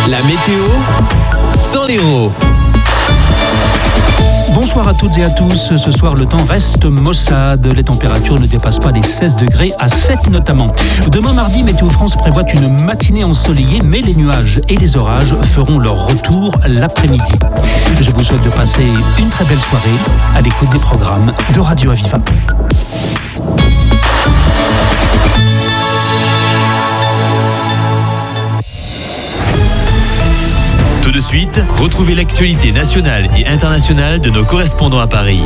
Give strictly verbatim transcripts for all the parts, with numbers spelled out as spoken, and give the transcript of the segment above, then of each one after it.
La météo dans l'Hérault. Bonsoir à toutes et à tous. Ce soir, le temps reste maussade. Les températures ne dépassent pas les seize degrés, à sept notamment. Demain mardi, Météo France prévoit une matinée ensoleillée, mais les nuages et les orages feront leur retour l'après-midi. Je vous souhaite de passer une très belle soirée à l'écoute des programmes de Radio Aviva. Tout de suite, retrouvez l'actualité nationale et internationale de nos correspondants à Paris.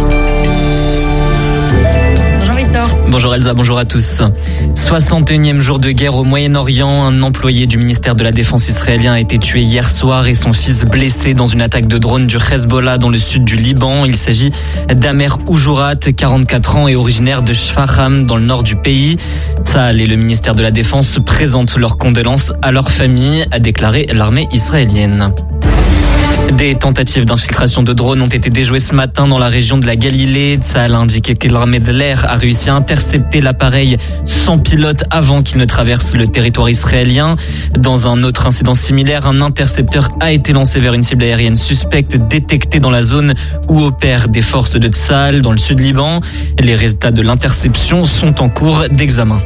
Bonjour Victor. Bonjour Elsa, bonjour à tous. soixante et unième jour de guerre au Moyen-Orient. Un employé du ministère de la Défense israélien a été tué hier soir et son fils blessé dans une attaque de drone du Hezbollah dans le sud du Liban. Il s'agit d'Amer Oujourat, quarante-quatre ans et originaire de Shfaham dans le nord du pays. Tzahal et le ministère de la Défense présentent leurs condoléances à leur famille, a déclaré l'armée israélienne. Des tentatives d'infiltration de drones ont été déjouées ce matin dans la région de la Galilée. Tzahal a indiqué que l'armée de l'air a réussi à intercepter l'appareil sans pilote avant qu'il ne traverse le territoire israélien. Dans un autre incident similaire, un intercepteur a été lancé vers une cible aérienne suspecte détectée dans la zone où opèrent des forces de Tzahal dans le sud Liban. Les résultats de l'interception sont en cours d'examen.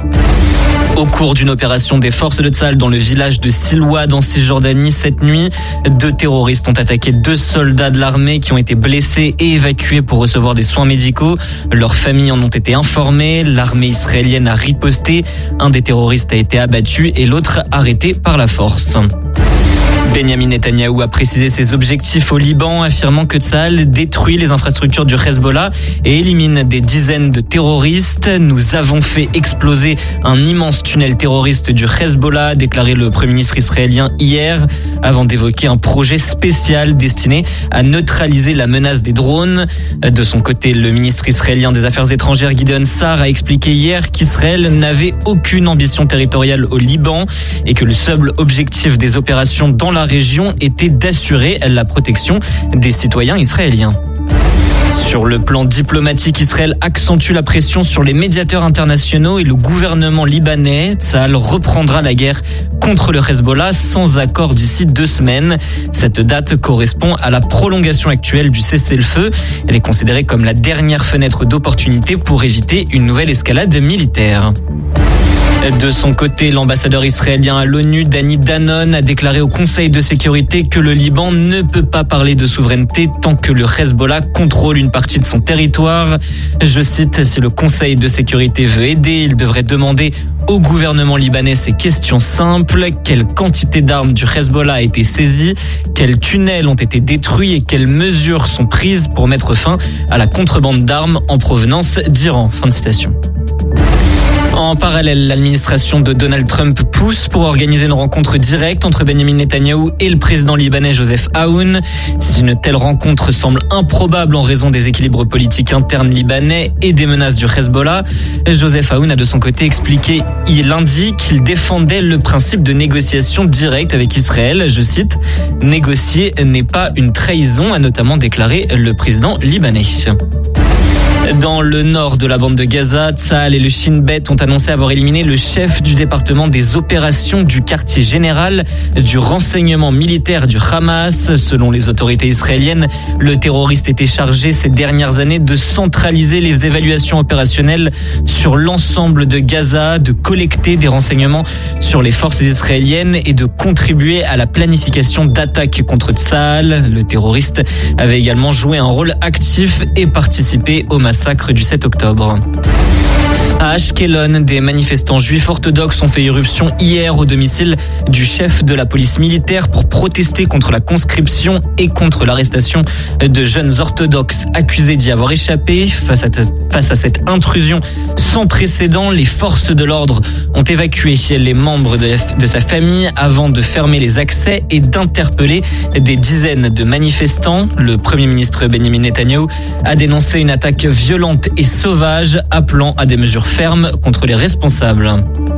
Au cours d'une opération des forces de Tzahal dans le village de Silouad en Cisjordanie cette nuit, deux terroristes ont attaqué deux soldats de l'armée qui ont été blessés et évacués pour recevoir des soins médicaux. Leurs familles en ont été informées. L'armée israélienne a riposté. Un des terroristes a été abattu et l'autre arrêté par la force. Benyamin Netanyahou a précisé ses objectifs au Liban, affirmant que Tzahal détruit les infrastructures du Hezbollah et élimine des dizaines de terroristes. Nous avons fait exploser un immense tunnel terroriste du Hezbollah, a déclaré le Premier ministre israélien hier, avant d'évoquer un projet spécial destiné à neutraliser la menace des drones. De son côté, le ministre israélien des Affaires étrangères Gideon Sa'ar a expliqué hier qu'Israël n'avait aucune ambition territoriale au Liban et que le seul objectif des opérations dans la région était d'assurer la protection des citoyens israéliens. Sur le plan diplomatique, Israël accentue la pression sur les médiateurs internationaux et le gouvernement libanais. Tzahal reprendra la guerre contre le Hezbollah sans accord d'ici deux semaines. Cette date correspond à la prolongation actuelle du cessez-le-feu. Elle est considérée comme la dernière fenêtre d'opportunité pour éviter une nouvelle escalade militaire. De son côté, l'ambassadeur israélien à l'ONU, Danny Danon, a déclaré au Conseil de sécurité que le Liban ne peut pas parler de souveraineté tant que le Hezbollah contrôle une partie de son territoire. Je cite, si le Conseil de sécurité veut aider, il devrait demander au gouvernement libanais ces questions simples. Quelle quantité d'armes du Hezbollah a été saisie? Quels tunnels ont été détruits et quelles mesures sont prises pour mettre fin à la contrebande d'armes en provenance d'Iran? Fin de citation. En parallèle, l'administration de Donald Trump pousse pour organiser une rencontre directe entre Benyamin Netanyahou et le président libanais Joseph Aoun. Si une telle rencontre semble improbable en raison des équilibres politiques internes libanais et des menaces du Hezbollah, Joseph Aoun a de son côté expliqué lundi qu'il défendait le principe de négociation directe avec Israël. Je cite, « Négocier n'est pas une trahison », a notamment déclaré le président libanais. Dans le nord de la bande de Gaza, Tzahal et le Shin Bet ont annoncé avoir éliminé le chef du département des opérations du quartier général du renseignement militaire du Hamas. Selon les autorités israéliennes, le terroriste était chargé ces dernières années de centraliser les évaluations opérationnelles sur l'ensemble de Gaza, de collecter des renseignements sur les forces israéliennes et de contribuer à la planification d'attaques contre Tzahal. Le terroriste avait également joué un rôle actif et participé au massacre du sept octobre. À Ashkelon, des manifestants juifs orthodoxes ont fait irruption hier au domicile du chef de la police militaire pour protester contre la conscription et contre l'arrestation de jeunes orthodoxes accusés d'y avoir échappé. Face à, face à cette intrusion sans précédent, les forces de l'ordre ont évacué les membres de, de sa famille avant de fermer les accès et d'interpeller des dizaines de manifestants. Le Premier ministre Benyamin Netanyahou a dénoncé une attaque violente et sauvage, appelant à des mesures fermes contre les responsables.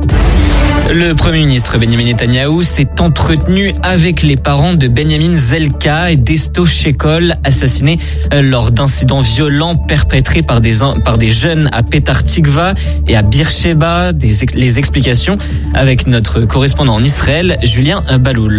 Le Premier ministre Benyamin Netanyahou s'est entretenu avec les parents de Benjamin Zelka et d'Esto Shekol, assassinés lors d'incidents violents perpétrés par des, par des jeunes à Petar Tikva et à Beersheba. Des, les explications avec notre correspondant en Israël, Julien Baloul.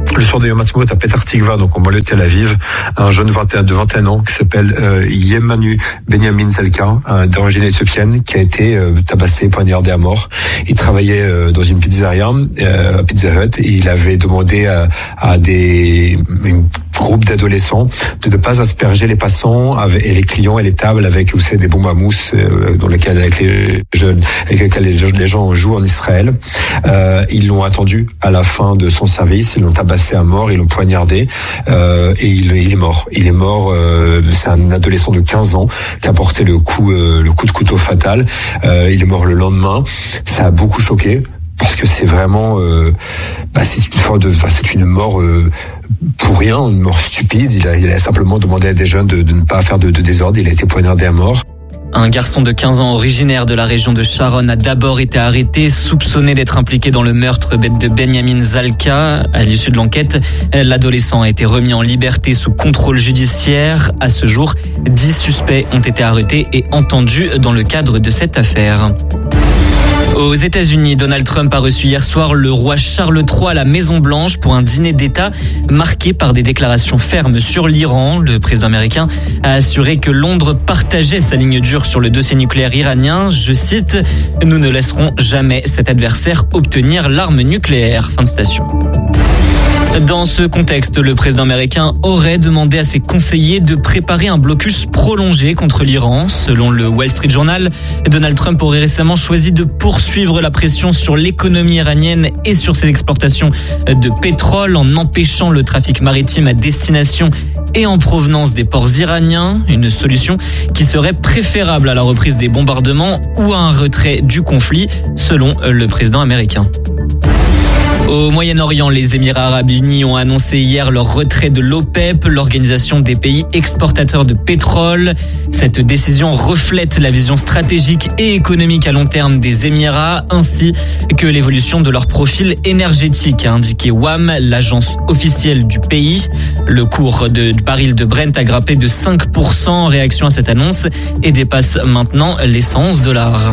le soir de Yom Ha'atzmaut à Petah Tikva, donc en banlieue de Tel Aviv, un jeune de vingt et un ans qui s'appelle euh, Yemanu Benyamin Zelka, euh, d'origine éthiopienne, qui a été euh, tabassé, poignardé à mort. Il travaillait euh, dans une pizzeria, euh, à Pizza Hut, et il avait demandé à, à des une groupe d'adolescents de ne pas asperger les passants avec, et les clients et les tables avec, vous savez, des bombes à mousse euh, dans lesquelles avec les jeunes, avec lesquelles les gens jouent en Israël. Euh, ils l'ont attendu à la fin de son service, ils l'ont tabassé à mort, ils l'ont poignardé euh, et il, il est mort. Il est mort. Euh, c'est un adolescent de quinze ans qui a porté le coup, euh, le coup de couteau fatal. Euh, il est mort le lendemain. Ça a beaucoup choqué. Parce que c'est vraiment, euh, bah c'est une forme de, enfin c'est une mort euh, pour rien, une mort stupide. Il a, il a simplement demandé à des jeunes de, de ne pas faire de, de désordre. Il a été poignardé à mort. Un garçon de quinze ans originaire de la région de Sharon a d'abord été arrêté, soupçonné d'être impliqué dans le meurtre de Benyamin Zelka. À l'issue de l'enquête, l'adolescent a été remis en liberté sous contrôle judiciaire. À ce jour, dix suspects ont été arrêtés et entendus dans le cadre de cette affaire. Aux États-Unis, Donald Trump a reçu hier soir le roi Charles trois à la Maison-Blanche pour un dîner d'État marqué par des déclarations fermes sur l'Iran. Le président américain a assuré que Londres partageait sa ligne dure sur le dossier nucléaire iranien. Je cite, « Nous ne laisserons jamais cet adversaire obtenir l'arme nucléaire ». Fin de citation. Dans ce contexte, le président américain aurait demandé à ses conseillers de préparer un blocus prolongé contre l'Iran. Selon le Wall Street Journal, Donald Trump aurait récemment choisi de poursuivre la pression sur l'économie iranienne et sur ses exportations de pétrole en empêchant le trafic maritime à destination et en provenance des ports iraniens. Une solution qui serait préférable à la reprise des bombardements ou à un retrait du conflit, selon le président américain. Au Moyen-Orient, les Émirats arabes unis ont annoncé hier leur retrait de l'OPEP, l'organisation des pays exportateurs de pétrole. Cette décision reflète la vision stratégique et économique à long terme des Émirats, ainsi que l'évolution de leur profil énergétique, a indiqué W A M, l'agence officielle du pays. Le cours de, du baril de Brent a grimpé de cinq pour cent en réaction à cette annonce et dépasse maintenant les cent onze dollars.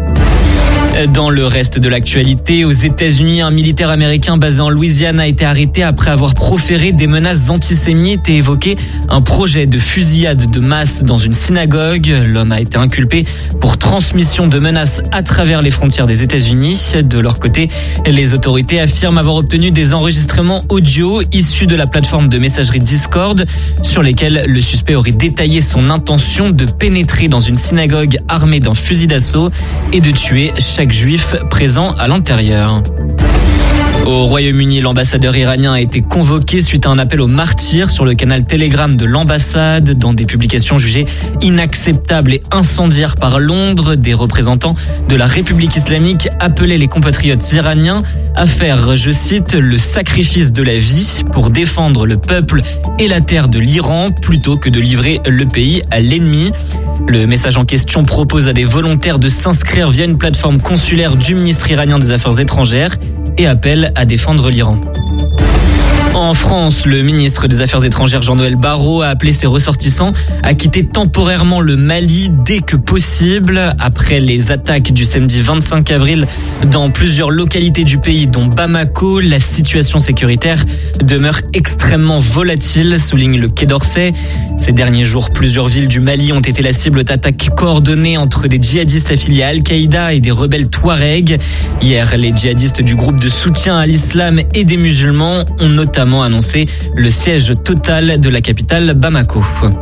Dans le reste de l'actualité, aux États-Unis, un militaire américain basé en Louisiane a été arrêté après avoir proféré des menaces antisémites et évoqué un projet de fusillade de masse dans une synagogue. L'homme a été inculpé pour transmission de menaces à travers les frontières des États-Unis. De leur côté, les autorités affirment avoir obtenu des enregistrements audio issus de la plateforme de messagerie Discord, sur lesquels le suspect aurait détaillé son intention de pénétrer dans une synagogue armée d'un fusil d'assaut et de tuer chaque juif présent à l'intérieur. Au Royaume-Uni, l'ambassadeur iranien a été convoqué suite à un appel aux martyrs sur le canal Telegram de l'ambassade. Dans des publications jugées inacceptables et incendiaires par Londres, des représentants de la République islamique appelaient les compatriotes iraniens à faire, je cite, le sacrifice de la vie pour défendre le peuple et la terre de l'Iran plutôt que de livrer le pays à l'ennemi. Le message en question propose à des volontaires de s'inscrire via une plateforme consulaire du ministre iranien des Affaires étrangères et appelle à défendre l'Iran. En France, le ministre des Affaires étrangères Jean-Noël Barrot a appelé ses ressortissants à quitter temporairement le Mali dès que possible. Après les attaques du samedi vingt-cinq avril dans plusieurs localités du pays, dont Bamako, la situation sécuritaire demeure extrêmement volatile, souligne le Quai d'Orsay. Ces derniers jours, plusieurs villes du Mali ont été la cible d'attaques coordonnées entre des djihadistes affiliés à Al-Qaïda et des rebelles Touaregs. Hier, les djihadistes du groupe de soutien à l'islam et des musulmans ont notamment annoncé le siège total de la capitale Bamako.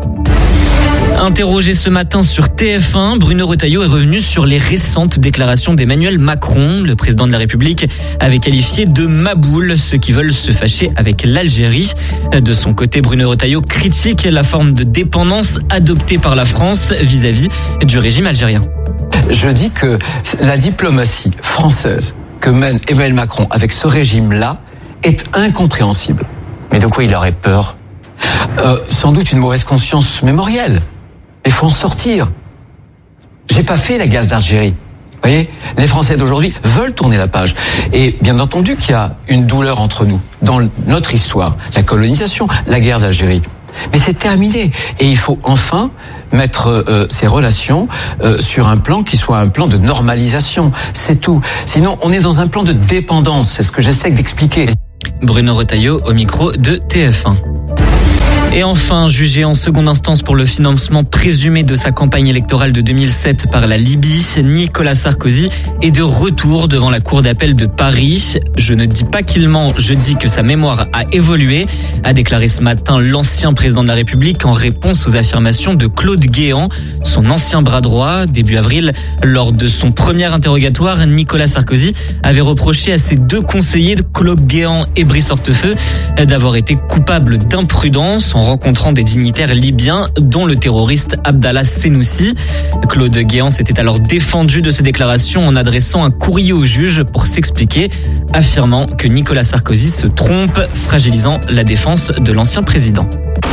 Interrogé ce matin sur T F un, Bruno Retailleau est revenu sur les récentes déclarations d'Emmanuel Macron. Le président de la République avait qualifié de maboules ceux qui veulent se fâcher avec l'Algérie. De son côté, Bruno Retailleau critique la forme de dépendance adoptée par la France vis-à-vis du régime algérien. Je dis que la diplomatie française que mène Emmanuel Macron avec ce régime-là est incompréhensible. Mais de quoi il aurait peur ? euh, Sans doute une mauvaise conscience mémorielle. Il faut en sortir. J'ai pas fait la guerre d'Algérie. Vous voyez, les Français d'aujourd'hui veulent tourner la page. Et bien entendu qu'il y a une douleur entre nous dans notre histoire, la colonisation, la guerre d'Algérie. Mais c'est terminé. Et il faut enfin mettre euh, ces relations euh, sur un plan qui soit un plan de normalisation. C'est tout. Sinon, on est dans un plan de dépendance. C'est ce que j'essaie d'expliquer. Bruno Retailleau au micro de T F un. Et enfin, jugé en seconde instance pour le financement présumé de sa campagne électorale de deux mille sept par la Libye, Nicolas Sarkozy est de retour devant la cour d'appel de Paris. Je ne dis pas qu'il ment, je dis que sa mémoire a évolué, a déclaré ce matin l'ancien président de la République en réponse aux affirmations de Claude Guéant, son ancien bras droit. Début avril, lors de son premier interrogatoire, Nicolas Sarkozy avait reproché à ses deux conseillers, Claude Guéant et Brice Hortefeux, d'avoir été coupables d'imprudence en rencontrant des dignitaires libyens, dont le terroriste Abdallah Senoussi. Claude Guéant s'était alors défendu de ces déclarations en adressant un courrier au juge pour s'expliquer, affirmant que Nicolas Sarkozy se trompe, fragilisant la défense de l'ancien président.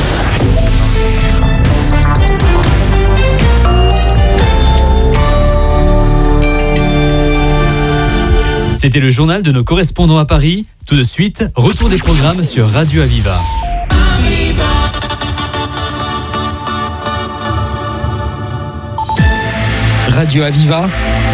C'était le journal de nos correspondants à Paris. Tout de suite, retour des programmes sur Radio Aviva. Radio Aviva,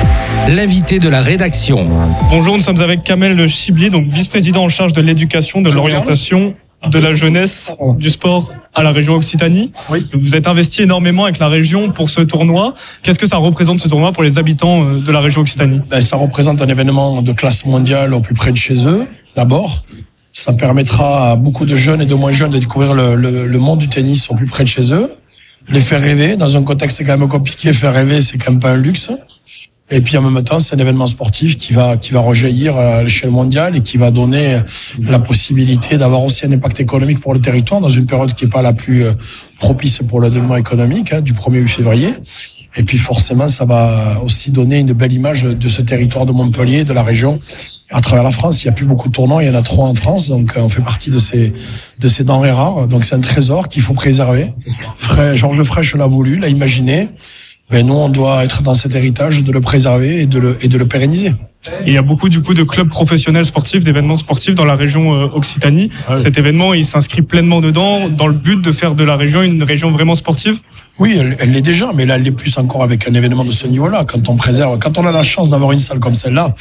l'invité de la rédaction. Bonjour, nous sommes avec Kamel Chibli, donc vice-président en charge de l'éducation, de l'orientation, de la jeunesse, du sport à la région Occitanie. Oui. Vous êtes investi énormément avec la région pour ce tournoi. Qu'est-ce que ça représente ce tournoi pour les habitants de la région Occitanie ? Ben, ça représente un événement de classe mondiale au plus près de chez eux, d'abord. Ça permettra à beaucoup de jeunes et de moins jeunes de découvrir le, le, le monde du tennis au plus près de chez eux. Les faire rêver, dans un contexte quand même compliqué, faire rêver, c'est quand même pas un luxe. Et puis en même temps, c'est un événement sportif qui va qui va rejaillir à l'échelle mondiale et qui va donner la possibilité d'avoir aussi un impact économique pour le territoire dans une période qui est pas la plus propice pour le développement économique, hein, du premier février. Et puis forcément, ça va aussi donner une belle image de ce territoire de Montpellier, de la région, à travers la France. Il n'y a plus beaucoup de tournois, il y en a trois en France, donc on fait partie de ces de ces denrées rares. Donc c'est un trésor qu'il faut préserver. Georges Frêche l'a voulu, l'a imaginé. Ben nous, on doit être dans cet héritage de le préserver et de le et de le pérenniser. Il y a beaucoup du coup de clubs professionnels sportifs, d'événements sportifs dans la région euh, Occitanie. Ah oui. Cet événement, il s'inscrit pleinement dedans, dans le but de faire de la région une région vraiment sportive. Oui, elle, elle l'est déjà, mais là, elle l'est plus encore avec un événement de ce niveau-là. Quand on préserve, quand on a la chance d'avoir une salle comme celle-là,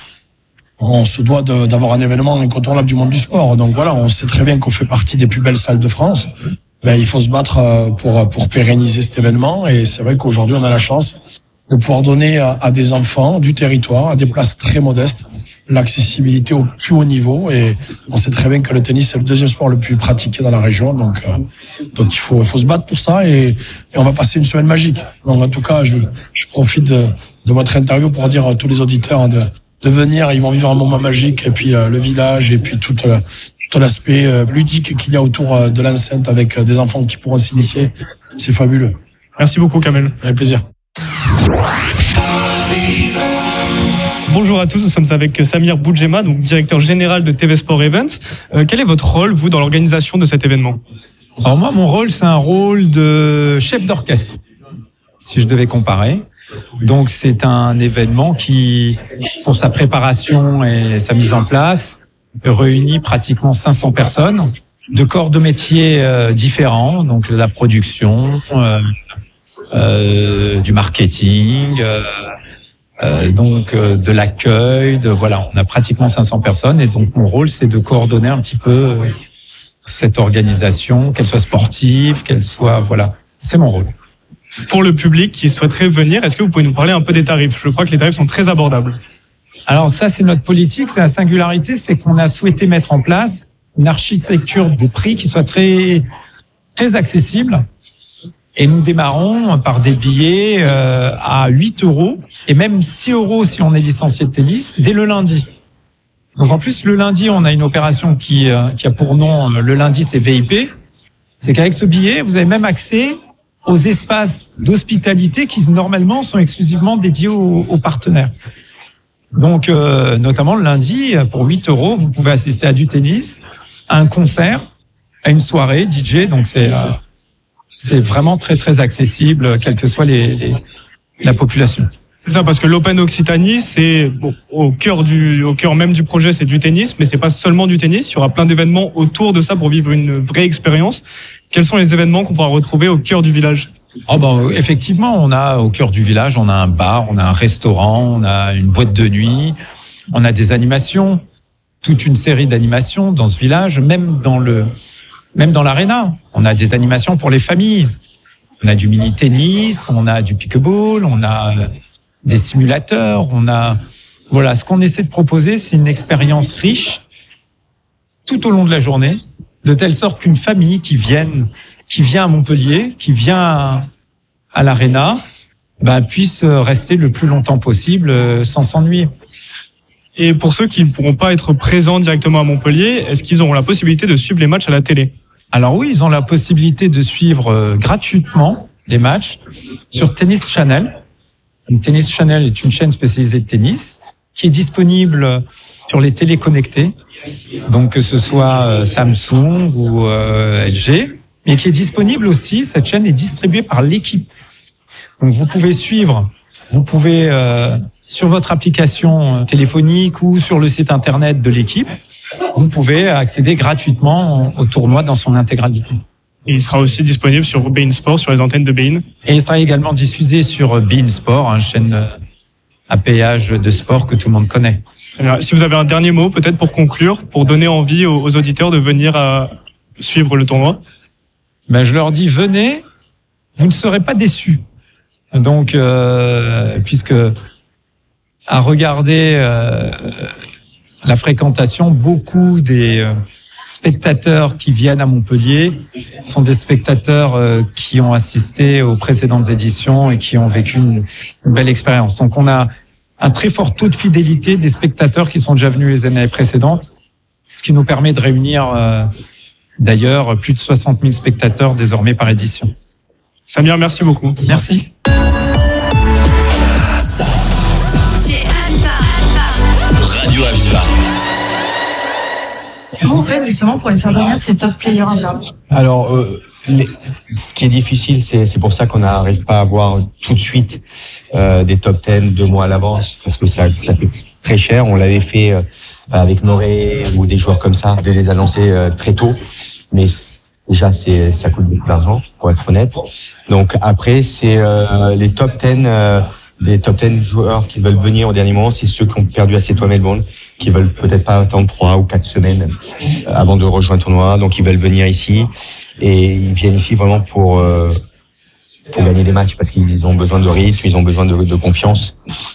on se doit de, d'avoir un événement incontournable du monde du sport. Donc voilà, on sait très bien qu'on fait partie des plus belles salles de France. Ben, il faut se battre pour pour pérenniser cet événement, et c'est vrai qu'aujourd'hui, on a la chance de pouvoir donner à, à des enfants du territoire, à des places très modestes, l'accessibilité au plus haut niveau. Et on sait très bien que le tennis, c'est le deuxième sport le plus pratiqué dans la région. Donc, euh, donc il faut, il faut se battre pour ça, et, et on va passer une semaine magique. Donc, en tout cas, je, je profite de, de votre interview pour dire à tous les auditeurs de, de venir. Ils vont vivre un moment magique, et puis euh, le village, et puis tout, euh, tout l'aspect euh, ludique qu'il y a autour euh, de l'enceinte avec euh, des enfants qui pourront s'initier. C'est fabuleux. Merci beaucoup, Kamel. Avec plaisir. Bonjour à tous, nous sommes avec Samir Boudjema, donc directeur général de T V Sport Events. Euh, quel est votre rôle, vous, dans l'organisation de cet événement ? Alors moi, mon rôle, c'est un rôle de chef d'orchestre, si je devais comparer. Donc c'est un événement qui, pour sa préparation et sa mise en place, réunit pratiquement cinq cents personnes de corps de métiers euh, différents, donc la production, euh, euh, du marketing, euh, euh, donc euh, de l'accueil, de voilà, on a pratiquement cinq cents personnes, et donc mon rôle, c'est de coordonner un petit peu euh, cette organisation, qu'elle soit sportive, qu'elle soit voilà, c'est mon rôle. Pour le public qui souhaiterait venir, est-ce que vous pouvez nous parler un peu des tarifs ? Je crois que les tarifs sont très abordables. Alors ça, c'est notre politique, c'est la singularité, c'est qu'on a souhaité mettre en place une architecture de prix qui soit très très accessible. Et nous démarrons par des billets euh, à huit euros et même six euros si on est licencié de tennis dès le lundi. Donc en plus, le lundi, on a une opération qui, euh, qui a pour nom, le lundi, c'est V I P. C'est qu'avec ce billet, vous avez même accès aux espaces d'hospitalité qui normalement sont exclusivement dédiés aux, aux partenaires. Donc, euh, notamment le lundi, pour huit euros, vous pouvez assister à du tennis, à un concert, à une soirée D J. Donc, c'est euh, c'est vraiment très très accessible, quelle que soit les, les la population. C'est ça, parce que l'Open Occitanie, c'est bon, au cœur du, au cœur même du projet, c'est du tennis, mais c'est pas seulement du tennis. Il y aura plein d'événements autour de ça pour vivre une vraie expérience. Quels sont les événements qu'on pourra retrouver au cœur du village ? Oh ben, effectivement, on a au cœur du village, on a un bar, on a un restaurant, on a une boîte de nuit, on a des animations. toute une série d'animations dans ce village, même dans le, même dans l'aréna. On a des animations pour les familles. On a du mini-tennis, on a du pique-ball, on a des simulateurs, on a, voilà, ce qu'on essaie de proposer, c'est une expérience riche tout au long de la journée, de telle sorte qu'une famille qui vienne, qui vient à Montpellier, qui vient à, à l'aréna, ben, puisse rester le plus longtemps possible sans s'ennuyer. Et pour ceux qui ne pourront pas être présents directement à Montpellier, est-ce qu'ils auront la possibilité de suivre les matchs à la télé ? Alors oui, ils ont la possibilité de suivre euh, gratuitement les matchs sur Tennis Channel. Donc, Tennis Channel est une chaîne spécialisée de tennis qui est disponible sur les télés connectées, donc que ce soit euh, Samsung ou euh, L G, mais qui est disponible aussi, cette chaîne est distribuée par l'équipe. Donc vous pouvez suivre, vous pouvez euh, sur votre application téléphonique ou sur le site internet de l'équipe, vous pouvez accéder gratuitement au tournoi dans son intégralité. Et il sera aussi disponible sur beIN Sport, sur les antennes de beIN. Et il sera également diffusé sur beIN Sport, une chaîne à péage de sport que tout le monde connaît. Si vous avez un dernier mot, peut-être pour conclure, pour donner envie aux auditeurs de venir à suivre le tournoi. Ben, je leur dis, venez, vous ne serez pas déçus. Donc, euh, puisque à regarder euh, la fréquentation, beaucoup des euh, spectateurs qui viennent à Montpellier sont des spectateurs euh, qui ont assisté aux précédentes éditions et qui ont vécu une, une belle expérience. Donc, on a un très fort taux de fidélité des spectateurs qui sont déjà venus les années précédentes, ce qui nous permet de réunir euh, d'ailleurs plus de soixante mille spectateurs désormais par édition. Samir, merci beaucoup. Merci. Radio Aviva. Comment on fait justement pour les faire venir ces top players là ? Alors, euh, les, ce qui est difficile, c'est, c'est pour ça qu'on n'arrive pas à avoir tout de suite euh, des top dix deux mois à l'avance, parce que ça, ça coûte très cher. On l'avait fait euh, avec Noré ou des joueurs comme ça, de les annoncer euh, très tôt, mais déjà c'est ça coûte beaucoup d'argent, pour être honnête. Donc après, c'est euh, les top dix. Euh, Les top dix joueurs qui veulent venir au dernier moment, c'est ceux qui ont perdu assez toi Melbourne, qui veulent peut-être pas attendre trois ou quatre semaines avant de rejoindre le tournoi, donc ils veulent venir ici et ils viennent ici vraiment pour euh, pour gagner des matchs parce qu'ils ont besoin de rythme, ils ont besoin de, de confiance.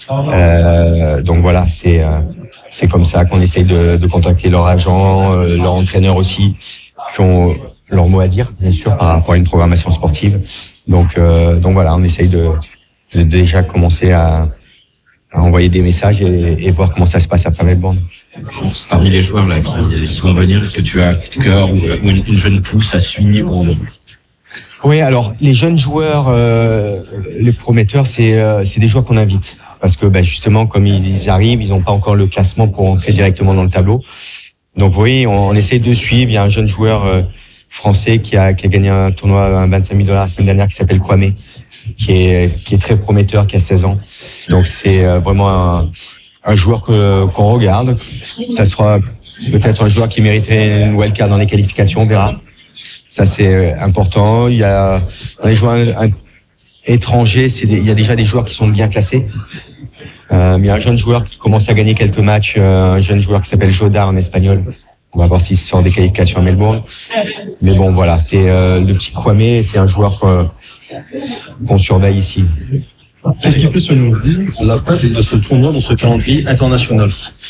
Euh, donc voilà, c'est euh, c'est comme ça qu'on essaye de, de contacter leur agent, euh, leur entraîneur aussi, qui ont leur mot à dire, bien sûr, par rapport à une programmation sportive. Donc euh, donc voilà, on essaye de de déjà commencer à, à envoyer des messages et, et voir comment ça se passe après Melbourne. Parmi les joueurs là qui, qui vont venir, est-ce que tu as un coup de cœur ou une, une jeune pousse à suivre ou... Oui, alors les jeunes joueurs, euh, les prometteurs, c'est euh, c'est des joueurs qu'on invite parce que bah, justement comme ils arrivent, ils n'ont pas encore le classement pour entrer directement dans le tableau. Donc oui, on, on essaie de suivre. Il y a un jeune joueur euh, français qui a qui a gagné un tournoi à vingt-cinq mille dollars la semaine dernière qui s'appelle Kwame, qui est qui est très prometteur, qui a seize ans. Donc c'est euh, vraiment un, un joueur que qu'on regarde. Ça sera peut-être un joueur qui mériterait une wildcard dans les qualifications, on verra. Ça c'est important. Il y a dans les joueurs un, un, étrangers, c'est des, il y a déjà des joueurs qui sont bien classés. Euh, mais il y a un jeune joueur qui commence à gagner quelques matchs, euh, un jeune joueur qui s'appelle Jodar en espagnol. On va voir s'il sort des qualifications à Melbourne. Mais bon, voilà, c'est euh, le petit Kwame, c'est un joueur euh, qu'on surveille ici. Qu'est-ce qui fait selon vous la place de ce tournoi dans ce calendrier international ?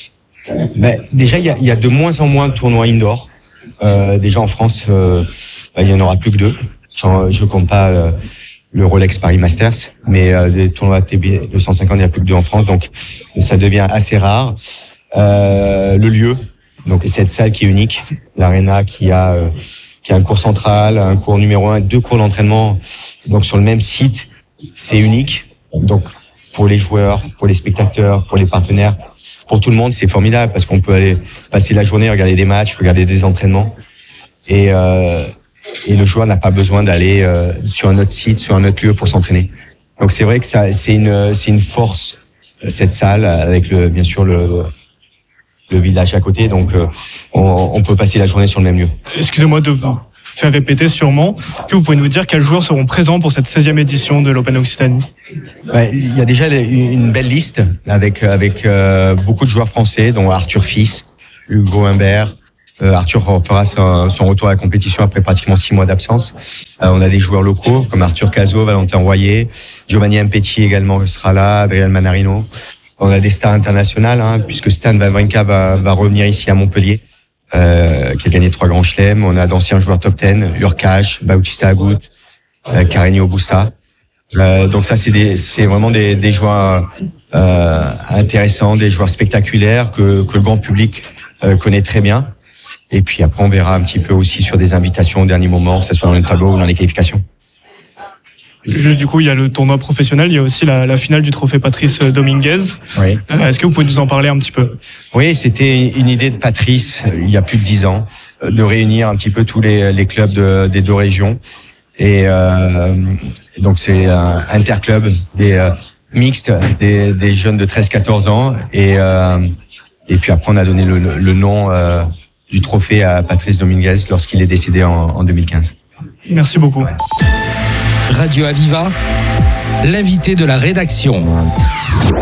Ben, déjà, il y a, il y a de moins en moins de tournois indoor. Euh, déjà en France, euh, ben, il y en aura plus que deux. Genre, je compte pas euh, le Rolex Paris Masters, mais euh, des tournois T B deux cent cinquante, il y a plus que deux en France, donc ça devient assez rare. Euh, le lieu. Donc c'est cette salle qui est unique, l'aréna qui a euh, qui a un cours central, un cours numéro un, deux cours d'entraînement, donc sur le même site, c'est unique. Donc pour les joueurs, pour les spectateurs, pour les partenaires, pour tout le monde, c'est formidable parce qu'on peut aller passer la journée, regarder des matchs, regarder des entraînements, et euh, et le joueur n'a pas besoin d'aller euh, sur un autre site, sur un autre lieu pour s'entraîner. Donc c'est vrai que ça, c'est une c'est une force cette salle avec le bien sûr le, le le village à côté, donc euh, on, on peut passer la journée sur le même lieu. Excusez-moi de vous faire répéter sûrement. Est-ce que vous pouvez nous dire quels joueurs seront présents pour cette seizième édition de l'Open Occitanie ? Ouais, il y a déjà une belle liste avec avec euh, beaucoup de joueurs français, dont Arthur Fils, Hugo Humbert. Euh, Arthur fera son, son retour à la compétition après pratiquement six mois d'absence. Euh, on a des joueurs locaux comme Arthur Cazot, Valentin Royer, Giovanni Mpetti également sera là, Adrian Manarino. On a des stars internationales, hein, puisque Stan Wawrinka va, va revenir ici à Montpellier, euh, qui a gagné trois grands chelems. On a d'anciens joueurs top dix, Urkash, Bautista Agut, euh, Carreño Busta. Euh, donc ça, c'est, des, c'est vraiment des, des joueurs euh, intéressants, des joueurs spectaculaires que, que le grand public euh, connaît très bien. Et puis après, on verra un petit peu aussi sur des invitations au dernier moment, que ce soit dans le tableau ou dans les qualifications. Juste du coup, il y a le tournoi professionnel, il y a aussi la, la finale du trophée Patrice Dominguez. Oui. Euh, est-ce que vous pouvez nous en parler un petit peu? Oui, c'était une idée de Patrice, il y a plus de dix ans, de réunir un petit peu tous les, les clubs de, des deux régions. Et euh, donc c'est un interclub, des euh, mixtes, des, des jeunes de treize quatorze ans. Et, euh, et puis après, on a donné le, le, le nom euh, du trophée à Patrice Dominguez lorsqu'il est décédé en, en deux mille quinze. Merci beaucoup. Radio Aviva, l'invité de la rédaction.